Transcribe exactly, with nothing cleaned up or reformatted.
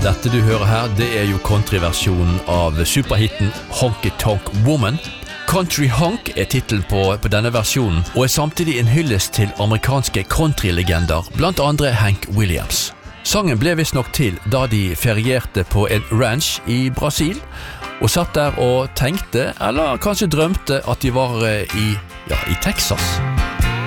Dette du hører her, det er jo countryversjonen av superhitten Honky Tonk Woman. Country Honk er titlen på, på denne versjonen, og er samtidig en hyllest til amerikanske countrylegender, blant andre Hank Williams. Sangen ble visst nok til da de ferierte på en ranch i Brasil, og satt der og tenkte, eller kanskje drømte at de var i, ja, i Texas.